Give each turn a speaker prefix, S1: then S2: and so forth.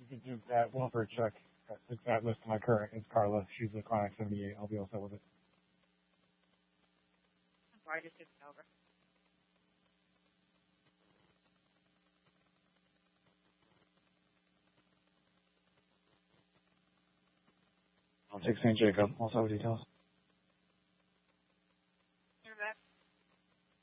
S1: could do that welfare check. That list to my current. It's Carla. She's the Climax 78. I'll be all set with it.
S2: I'm sorry, I just took it over.
S1: I'll take St. Jacob. I'll set with details.